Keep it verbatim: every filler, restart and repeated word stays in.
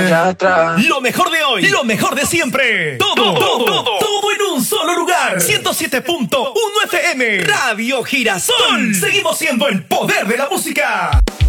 atrás. Lo mejor de hoy, lo mejor de siempre. Todo, todo, todo, todo en un solo lugar. ciento siete punto uno F M. Radio Girasol. Seguimos siendo el poder de la música.